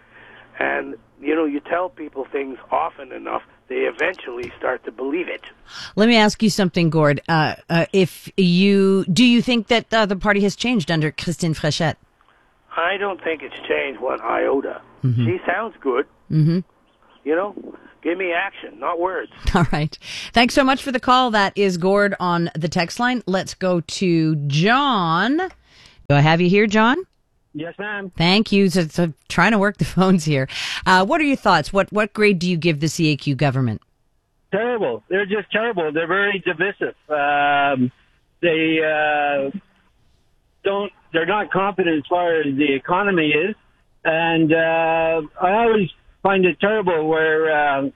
And, you know, you tell people things often enough, they eventually start to believe it. Let me ask you something, Gord. Uh, uh, if you do you think that uh, the party has changed under Christine Fréchette? I don't think it's changed one iota. Mm-hmm. She sounds good. Mm-hmm. You know, give me action, not words. All right. Thanks so much for the call. That is Gord on the text line. Let's go to John. Do I have you here, John? Yes, ma'am. Thank you. So, so trying to work the phones here. Uh, what are your thoughts? What what grade do you give the C A Q government? Terrible. They're just terrible. They're very divisive. Um, they uh, don't. They're not confident as far as the economy is, and uh, I always find it terrible where um,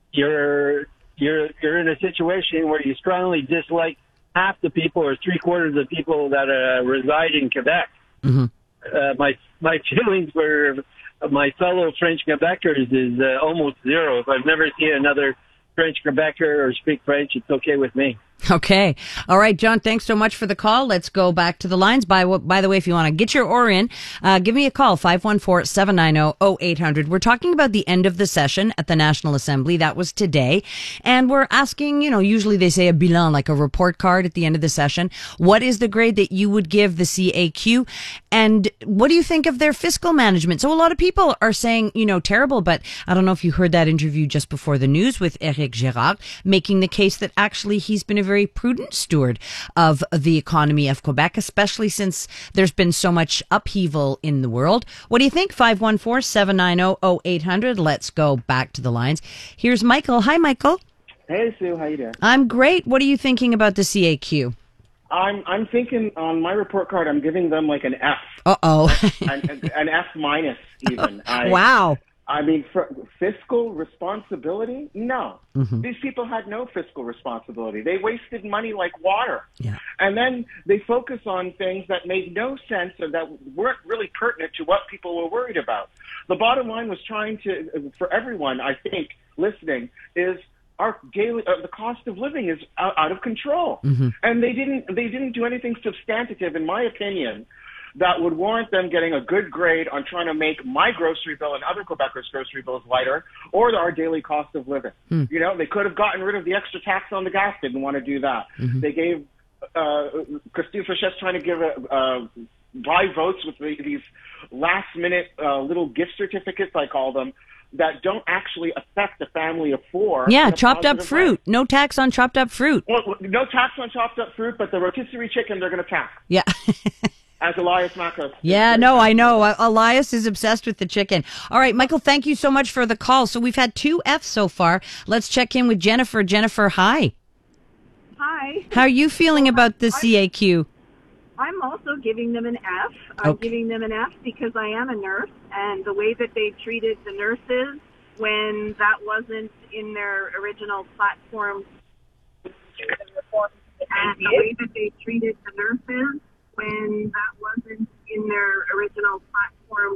you're you're you're in a situation where you strongly dislike half the people or three quarters of the people that uh, reside in Quebec. Mm-hmm. Uh, my my feelings for my fellow French Quebecers is uh, almost zero. If I've never seen another French Quebecer or speak French, it's okay with me. Okay. All right, John, thanks so much for the call. Let's go back to the lines. By, by the way, if you want to get your oar in, uh, give me a call, five one four, seven nine zero, zero eight hundred. We're talking about the end of the session at the National Assembly. That was today. And we're asking, you know, usually they say a bilan, like a report card at the end of the session. What is the grade that you would give the C A Q? And what do you think of their fiscal management? So a lot of people are saying, you know, terrible, but I don't know if you heard that interview just before the news with Éric Girard, making the case that actually he's been a very prudent steward of the economy of Quebec, especially since there's been so much upheaval in the world. What do you think? five one four, seven nine zero, zero eight hundred. Let's go back to the lines. Here's Michael. Hi, Michael. Hey, Sue. How you doing? I'm great. What are you thinking about the C A Q? I'm I'm thinking on my report card, I'm giving them like an F. Uh-oh. an, an F minus even. I, wow. I mean, for fiscal responsibility? No. Mm-hmm. These people had no fiscal responsibility. They wasted money like water. Yeah. And then they focus on things that made no sense or that weren't really pertinent to what people were worried about. The bottom line was trying to, for everyone, I think, listening, is our daily, uh, the cost of living is out, out of control. Mm-hmm. And they didn't, they didn't do anything substantive, in my opinion, that would warrant them getting a good grade on trying to make my grocery bill and other Quebecers' grocery bills lighter, or our daily cost of living. Mm. You know, they could have gotten rid of the extra tax on the gas. Didn't want to do that. Mm-hmm. They gave uh, Christine Fréchette's trying to give a, uh, buy votes with the, these last-minute uh, little gift certificates, I call them, that don't actually affect a family of four. Yeah, chopped up fruit. Way. No tax on chopped up fruit. Well, no tax on chopped up fruit, but the rotisserie chicken they're going to tax. Yeah. As Elias Macro. Yeah, no, I know. Uh, Elias is obsessed with the chicken. All right, Michael, thank you so much for the call. So we've had two F's so far. Let's check in with Jennifer. Jennifer, hi. Hi. How are you feeling about the C A Q? I'm also giving them an F. I'm Okay. giving them an F because I am a nurse, and the way that they treated the nurses when that wasn't in their original platform, and the way that they treated the nurses when that wasn't in their original platform.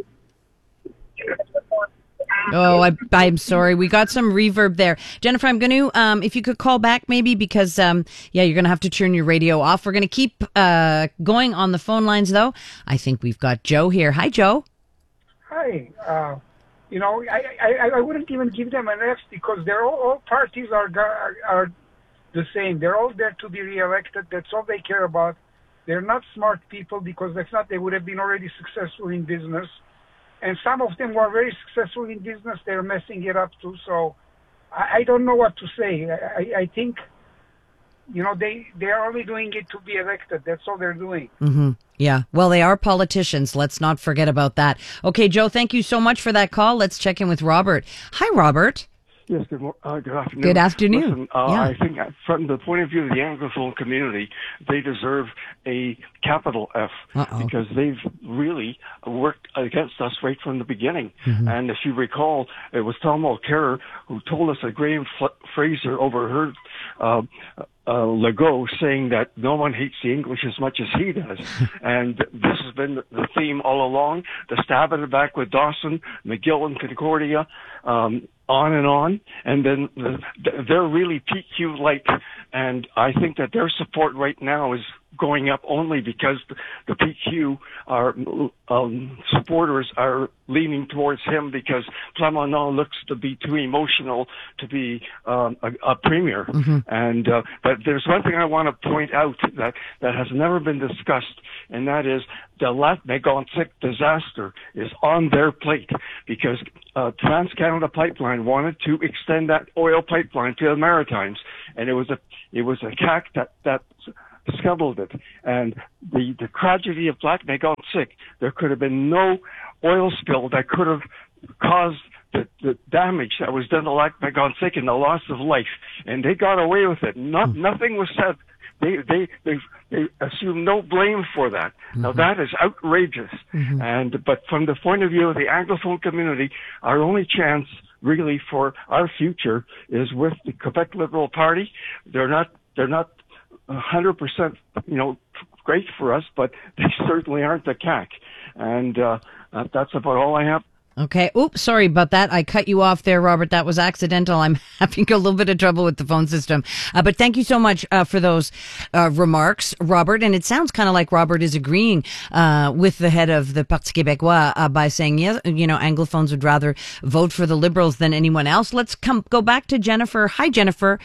Oh, I, I'm sorry. We got some reverb there. Jennifer, I'm going to, um, if you could call back maybe because, um, yeah, you're going to have to turn your radio off. We're going to keep uh, going on the phone lines, though. I think we've got Joe here. Hi, Joe. Hi. Uh, you know, I, I, I wouldn't even give them an F because they're all, all parties are, are are the same. They're all there to be reelected. That's all they care about. They're not smart people because if not, they would have been already successful in business. And some of them were very successful in business. They're messing it up too. So I, I don't know what to say. I, I think, you know, they, they're only doing it to be elected. That's all they're doing. Mm-hmm. Yeah. Well, they are politicians. Let's not forget about that. Okay, Joe, thank you so much for that call. Let's check in with Robert. Hi, Robert. Yes, good, uh, good afternoon. Good afternoon. Listen, uh, yeah. I think from the point of view of the Anglophone community, they deserve a capital F Uh-oh. because they've really worked against us right from the beginning. Mm-hmm. And if you recall, it was Tom Mulcair who told us that Graham F- Fraser overheard uh, uh, Legault saying that no one hates the English as much as he does. And this has been the theme all along. The stab in the back with Dawson, McGill and Concordia, um, on and on. And then the, they're really P Q-like. And I think that their support right now is going up only because the, the P Q are, um, supporters are leaning towards him because Plamondon looks to be too emotional to be um, a, a premier. Mm-hmm. And uh, but there's one thing I want to point out that that has never been discussed, and that is the Lac-Mégantic disaster is on their plate because uh, Trans-Canada Pipeline wanted to extend that oil pipeline to the Maritimes, and it was a it was a C A C that that scuttled it. And the, the tragedy of Lac-Mégantic, there could have been no oil spill that could have caused the, the damage that was done to Lac-Mégantic and the loss of life. And they got away with it. Not, nothing was said. They, they, they, they assume no blame for that. Mm-hmm. Now that is outrageous. Mm-hmm. And, but from the point of view of the Anglophone community, our only chance really for our future is with the Quebec Liberal Party. They're not, they're not, one hundred percent, you know, great for us, but they certainly aren't the C A C. And uh, that's about all I have. Okay. Oops, sorry about that. I cut you off there, Robert. That was accidental. I'm having a little bit of trouble with the phone system. Uh, but thank you so much uh, for those uh, remarks, Robert. And it sounds kind of like Robert is agreeing uh, with the head of the Parti Québécois uh, by saying, yes, you know, Anglophones would rather vote for the Liberals than anyone else. Let's come go back to Jennifer. Hi, Jennifer.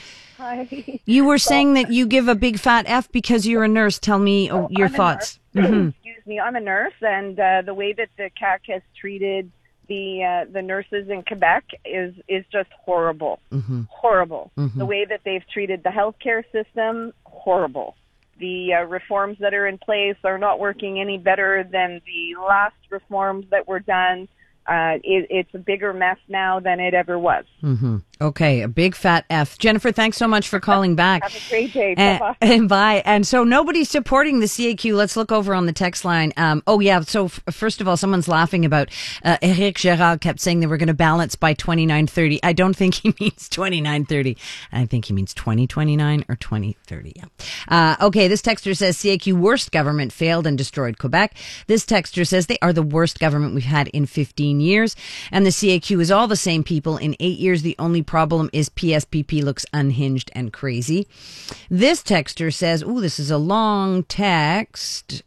Hi. You were saying that you give a big fat F because you're a nurse. Tell me oh, your I'm thoughts. Mm-hmm. Excuse me. I'm a nurse, and uh, the way that the C A C has treated the uh, the nurses in Quebec is is just horrible. Mm-hmm. Horrible. Mm-hmm. The way that they've treated the healthcare system, horrible. The uh, reforms that are in place are not working any better than the last reforms that were done. Uh, it, it's a bigger mess now than it ever was. Mm-hmm. Okay, a big fat F. Jennifer, thanks so much for calling back. Have a great day. And, Bye-bye. and bye. And so nobody's supporting the C A Q. Let's look over on the text line. Um, oh, yeah. So f- first of all, someone's laughing about uh, Éric Gérard kept saying they were going to balance by twenty-nine thirty. I don't think he means twenty-nine thirty. I think he means twenty twenty-nine or twenty thirty. Yeah. Uh, okay, this texter says C A Q worst government failed and destroyed Quebec. This texter says they are the worst government we've had in fifteen years. And the C A Q is all the same people in eight years. The only problem is P S P P looks unhinged and crazy. This texter says, ooh, this is a long text.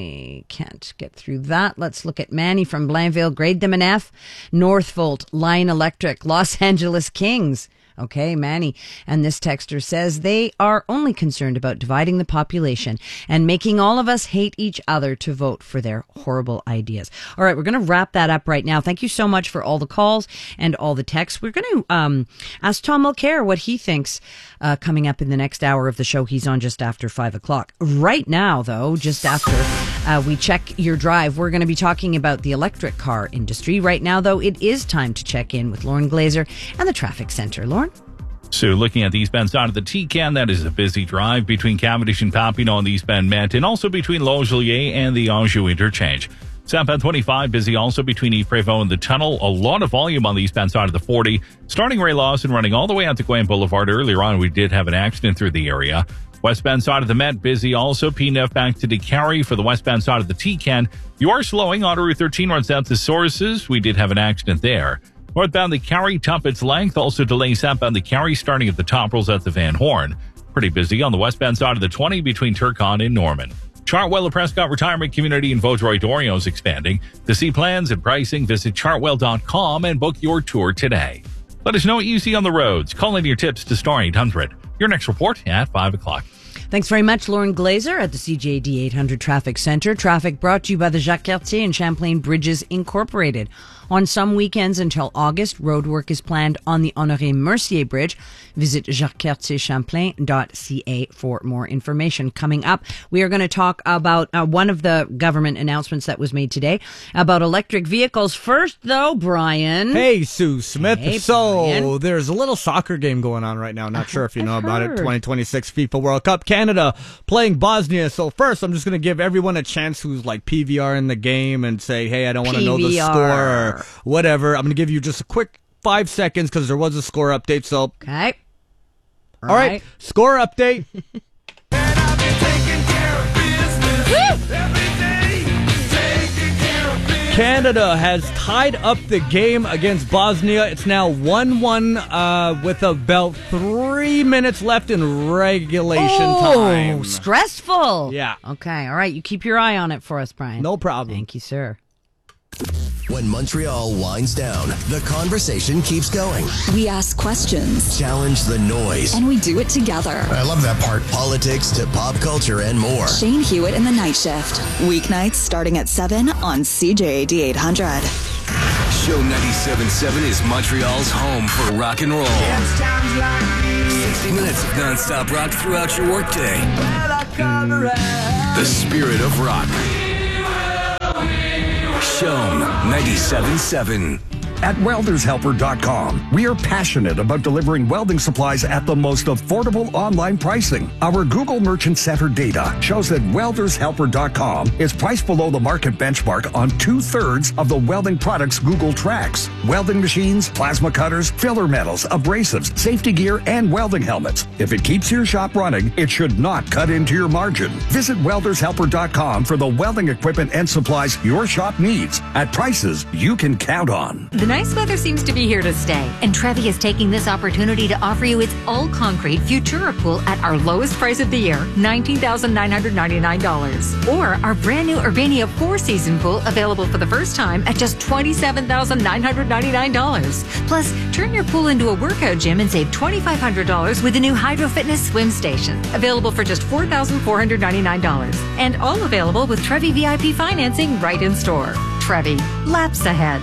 I can't get through that. Let's look at Manny from Blainville. Grade them an F. Northvolt, Lion Electric, Los Angeles Kings. Okay, Manny. And this texter says they are only concerned about dividing the population and making all of us hate each other to vote for their horrible ideas. All right, we're going to wrap that up right now. Thank you so much for all the calls and all the texts. We're going to um, ask Tom Mulcair what he thinks uh, coming up in the next hour of the show. He's on just after five o'clock. Right now, though, just after uh, we check your drive, we're going to be talking about the electric car industry. Right now, though, it is time to check in with Lauren Glazer and the Traffic Center. Lauren? So looking at the eastbound side of the T-Can, that is a busy drive between Cavendish and Papineau on the eastbound Met, and also between Longueuil and the Anjou interchange. Southbound twenty-five, busy also between Yves Prévost and the tunnel. A lot of volume on the eastbound side of the forty. Starting Ray Lawson, running all the way out to Gwen Boulevard. Earlier on, we did have an accident through the area. Westbound side of the Met, busy also. P nine back to DeCarry for the westbound side of the T-Can. You are slowing. Autoroute thirteen runs out to Sources. We did have an accident there. Northbound the Carry, top its length. Also delays southbound the Carry, starting at the top rolls at the Van Horn. Pretty busy on the westbound side of the twenty between Turcon and Norman. Chartwell, the Prescott Retirement Community in Vaudreuil-Dorion is expanding. To see plans and pricing, visit chartwell dot com and book your tour today. Let us know what you see on the roads. Call in your tips to star eight hundred. Your next report at five o'clock. Thanks very much, Lauren Glazer at the C J D eight hundred Traffic Center. Traffic brought to you by the Jacques Cartier and Champlain Bridges Incorporated. On some weekends until August, roadwork is planned on the Honoré Mercier Bridge. Visit jacques cartier champlain dot c a for more information. Coming up, we are going to talk about uh, one of the government announcements that was made today about electric vehicles. First, though, Brian. Hey, Sue Smith. Hey, so Brian. There's a little soccer game going on right now. Not sure if you know about it. twenty twenty-six FIFA World Cup. Canada playing Bosnia. So first, I'm just going to give everyone a chance who's like P V R in the game and say, hey, I don't want to know the score or whatever. I'm going to give you just a quick five seconds because there was a score update. So okay. All right, right. Score update. Canada has tied up the game against Bosnia. It's now one one uh, with about three minutes left in regulation oh, time. Stressful. Yeah. Okay. All right. You keep your eye on it for us, Brian. No problem. Thank you, sir. When Montreal winds down, the conversation keeps going. We ask questions. Challenge the noise. And we do it together. I love that part. Politics to pop culture and more. Shane Hewitt in the Night Shift. Weeknights starting at seven on C J A D eight hundred. Show ninety-seven point seven is Montreal's home for rock and roll. sixty minutes of non-stop rock throughout your workday. The spirit of rock. Shown ninety-seven point seven. At welders helper dot com, we are passionate about delivering welding supplies at the most affordable online pricing. Our Google Merchant Center data shows that welders helper dot com is priced below the market benchmark on two-thirds of the welding products Google tracks. Welding machines, plasma cutters, filler metals, abrasives, safety gear, and welding helmets. If it keeps your shop running, it should not cut into your margin. Visit welders helper dot com for the welding equipment and supplies your shop needs at prices you can count on. The nice weather seems to be here to stay, and Trevi is taking this opportunity to offer you its all-concrete Futura pool at our lowest price of the year, nineteen thousand nine hundred ninety-nine dollars. Or our brand new Urbania four-season pool available for the first time at just twenty-seven thousand nine hundred ninety-nine dollars. Plus, turn your pool into a workout gym and save twenty-five hundred dollars with the new Hydro Fitness swim station, available for just four thousand four hundred ninety-nine dollars. And all available with Trevi V I P financing right in store. Trevi, laps ahead.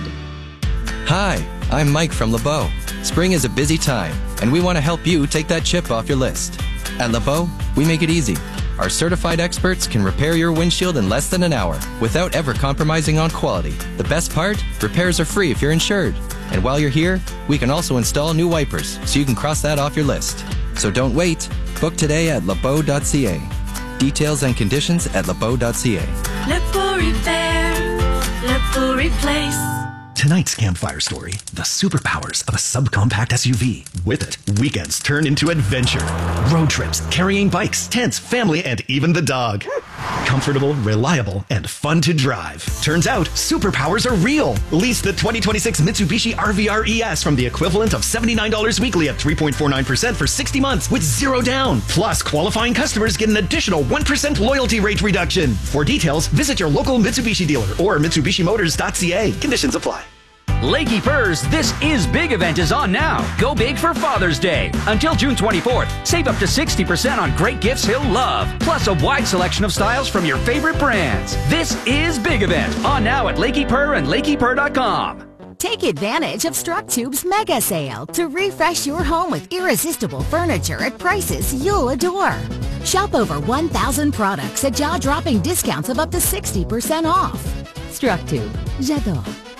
Hi, I'm Mike from LeBeau. Spring is a busy time, and we want to help you take that chip off your list. At LeBeau, we make it easy. Our certified experts can repair your windshield in less than an hour without ever compromising on quality. The best part? Repairs are free if you're insured. And while you're here, we can also install new wipers so you can cross that off your list. So don't wait. Book today at lebeau dot c a. Details and conditions at lebeau dot c a. LeBeau Repair, LeBeau Replace. Tonight's campfire story, the superpowers of a subcompact S U V. With it, weekends turn into adventure. Road trips, carrying bikes, tents, family, and even the dog. Comfortable, reliable, and fun to drive. Turns out, superpowers are real. Lease the twenty twenty-six Mitsubishi R V R E S from the equivalent of seventy-nine dollars weekly at three point four nine percent for sixty months with zero down. Plus, qualifying customers get an additional one percent loyalty rate reduction. For details, visit your local Mitsubishi dealer or Mitsubishi Motors dot c a. Conditions apply. Lakey Furs, this is big event is on now. Go big for Father's Day. Until June twenty-fourth, save up to sixty percent on great gifts he'll love. Plus a wide selection of styles from your favorite brands. This is big event on now at Lakey Purr and lakey purr dot com. Take advantage of StruckTube's mega sale to refresh your home with irresistible furniture at prices you'll adore. Shop over one thousand products at jaw-dropping discounts of up to sixty percent off. StruckTube. J'adore.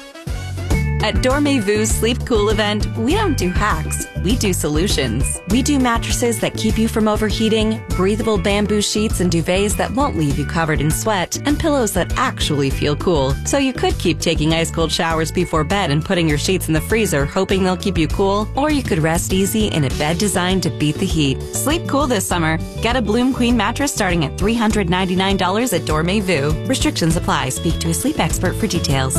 At Dormez-Vu's Sleep Cool event, we don't do hacks, we do solutions. We do mattresses that keep you from overheating, breathable bamboo sheets and duvets that won't leave you covered in sweat, and pillows that actually feel cool. So you could keep taking ice-cold showers before bed and putting your sheets in the freezer hoping they'll keep you cool, or you could rest easy in a bed designed to beat the heat. Sleep cool this summer. Get a Bloom Queen mattress starting at three hundred ninety-nine dollars at Dormez-Vu. Restrictions apply. Speak to a sleep expert for details.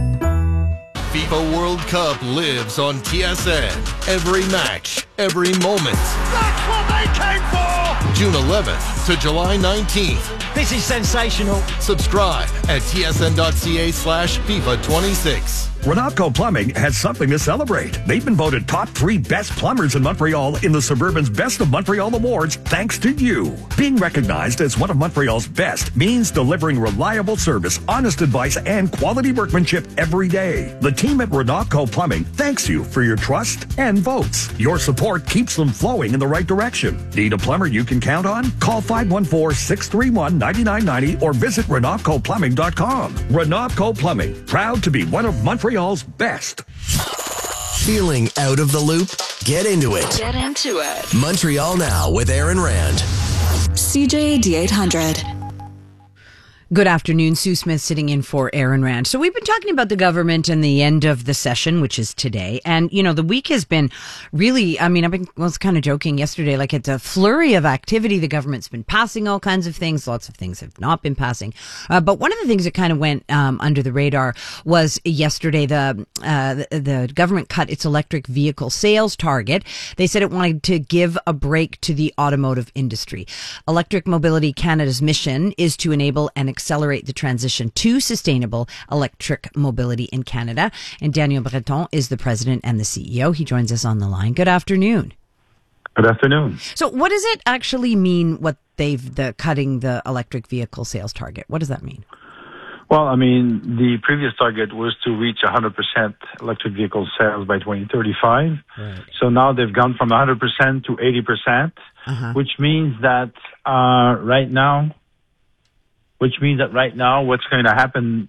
FIFA World Cup lives on T S N. Every match, every moment. That's what they came for! June eleventh to July nineteenth. This is sensational. Subscribe at T S N dot c a slash FIFA twenty-six. Renatco Plumbing has something to celebrate. They've been voted top three best plumbers in Montreal in the Suburban's Best of Montreal Awards thanks to you. Being recognized as one of Montreal's best means delivering reliable service, honest advice, and quality workmanship every day. The team at Renatco Plumbing thanks you for your trust and votes. Your support keeps them flowing in the right direction. Need a plumber you can count on? Call five one four, six three one, nine nine nine zero or visit renatco plumbing dot com. Renatco Plumbing, proud to be one of Montreal's best. Feeling out of the loop? Get into it. Get into it. Montreal Now with Aaron Rand. C J A D eight hundred. Good afternoon. Sue Smith sitting in for Aaron Rand. So we've been talking about the government and the end of the session, which is today. And, you know, the week has been really, I mean, I've been, I was kind of joking yesterday, like it's a flurry of activity. The government's been passing all kinds of things. Lots of things have not been passing. Uh, but one of the things that kind of went um, under the radar was yesterday the, uh, the, the government cut its electric vehicle sales target. They said it wanted to give a break to the automotive industry. Electric Mobility Canada's mission is to enable an accelerate the transition to sustainable electric mobility in Canada. And Daniel Breton is the president and the C E O. He joins us on the line. Good afternoon. Good afternoon. So what does it actually mean, what they've, the cutting the electric vehicle sales target? What does that mean? Well, I mean, the previous target was to reach one hundred percent electric vehicle sales by twenty thirty-five. Right. So now they've gone from one hundred percent to eighty percent, uh-huh. which means that uh, right now, Which means that right now what's going to happen